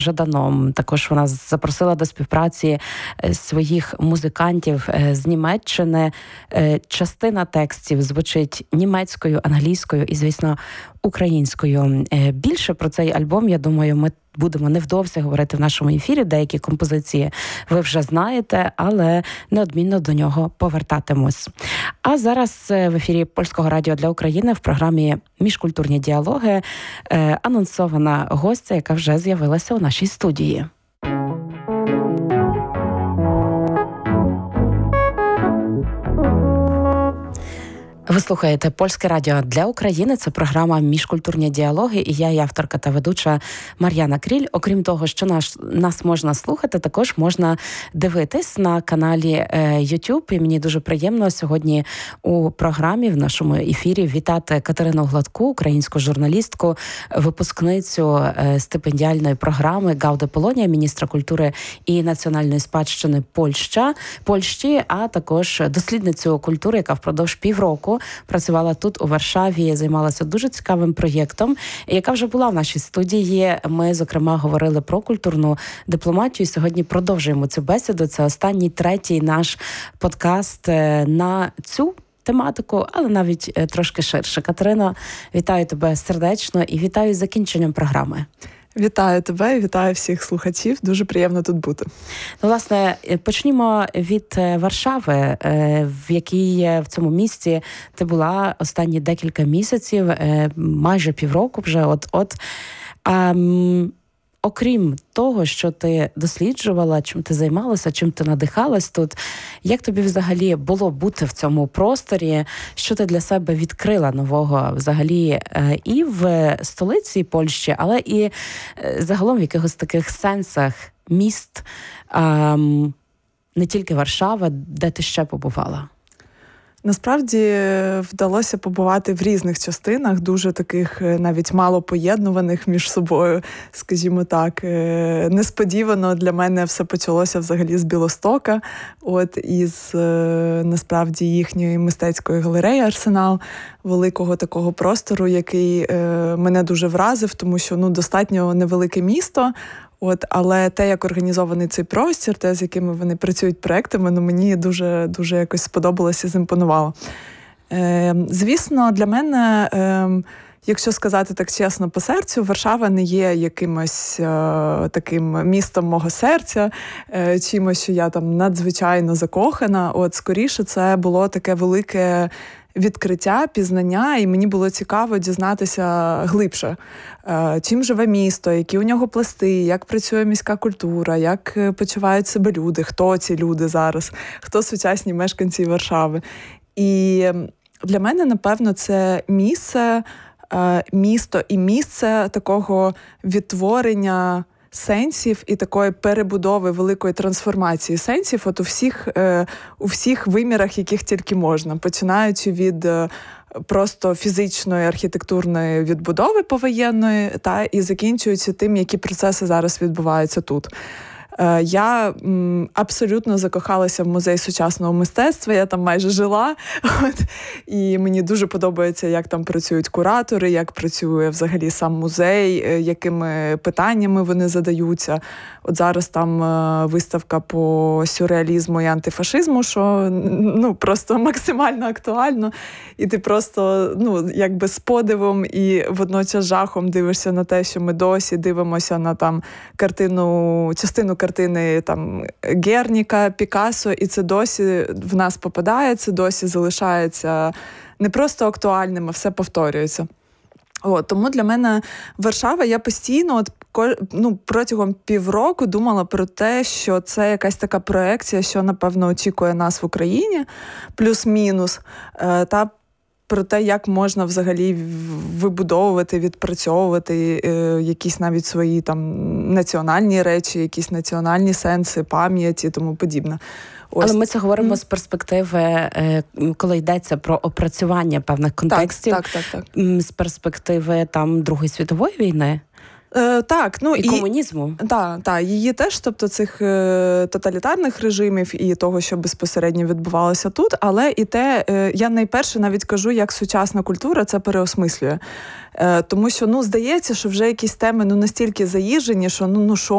Жаданом. Також вона запросила до співпраці своїх музикантів з Німеччини. Частина текстів звучить німецькою, англійською і, звісно, українською. Більше про цей альбом, я думаю, ми будемо невдовзі говорити в нашому ефірі. Деякі композиції ви вже знаєте, але неодмінно до нього повертатимось. А зараз в ефірі Польського радіо для України в програмі «Міжкультурні діалоги» анонсована гостя, яка вже з'явилася у нашій студії. Ви слухаєте Польське радіо для України. Це програма «Міжкультурні діалоги» і я, авторка та ведуча Мар'яна Кріль. Окрім того, що нас можна слухати, також можна дивитись на каналі YouTube. І мені дуже приємно сьогодні у програмі, в нашому ефірі, вітати Катерину Гладку, українську журналістку, випускницю стипендіальної програми «Гауде Полонія», міністра культури і національної спадщини Польщі, а також дослідницю культури, яка впродовж півроку працювала тут, у Варшаві, займалася дуже цікавим проєктом, яка вже була в нашій студії. Ми, зокрема, говорили про культурну дипломатію. Сьогодні продовжуємо цю бесіду. Це останній, третій наш подкаст на цю тематику, але навіть трошки ширше. Катерино, вітаю тебе сердечно і вітаю з закінченням програми. Вітаю тебе і вітаю всіх слухачів. Дуже приємно тут бути. Власне, почнімо від Варшави, в якій в цьому місті ти була останні декілька місяців, майже півроку вже от. Окрім того, що ти досліджувала, чим ти займалася, чим ти надихалась тут, як тобі взагалі було бути в цьому просторі? Що ти для себе відкрила нового взагалі і в столиці Польщі, але і загалом в якихось таких сенсах міст, не тільки Варшава, де ти ще побувала? Насправді вдалося побувати в різних частинах, дуже таких навіть мало поєднуваних між собою, скажімо так. Несподівано для мене все почалося взагалі з Білостока, із насправді їхньої мистецької галереї «Арсенал», великого такого простору, який мене дуже вразив, тому що достатньо невелике місто. Але те, як організований цей простір, те, з якими вони працюють проектами, мені дуже, дуже якось сподобалося і зімпонувало. Звісно, для мене, якщо сказати так чесно по серцю, Варшава не є якимось таким містом мого серця, чимось, що я там надзвичайно закохана. Скоріше, це було таке велике відкриття, пізнання, і мені було цікаво дізнатися глибше, чим живе місто, які у нього пласти, як працює міська культура, як почувають себе люди, хто ці люди зараз, хто сучасні мешканці Варшави. І для мене, напевно, це місто і місце такого відтворення сенсів і такої перебудови, великої трансформації сенсів у всіх вимірах, яких тільки можна, починаючи від просто фізичної архітектурної відбудови повоєнної і закінчуючи тим, які процеси зараз відбуваються тут. Я абсолютно закохалася в музей сучасного мистецтва, я там майже жила, і мені дуже подобається, як там працюють куратори, як працює взагалі сам музей, якими питаннями вони задаються. Зараз там виставка по сюрреалізму і антифашизму, що просто максимально актуально, і ти просто якби з подивом і водночас жахом дивишся на те, що ми досі дивимося на там частину картини там Герніка, Пікассо, і це досі в нас попадає, це досі залишається не просто актуальним, а все повторюється. Тому для мене Варшава, я постійно протягом півроку думала про те, що це якась така проекція, що, напевно, очікує нас в Україні, плюс-мінус, та про те, як можна взагалі вибудовувати, відпрацьовувати якісь навіть свої там національні речі, якісь національні сенси, пам'ять і тому подібне. Але ми це говоримо з перспективи, коли йдеться про опрацювання певних контекстів, так. З перспективи там Другої світової війни. І комунізму. Так, її теж, тобто цих тоталітарних режимів і того, що безпосередньо відбувалося тут, але і те, я найперше навіть кажу, як сучасна культура це переосмислює. Тому що, здається, що вже якісь теми настільки заїжджені, що, що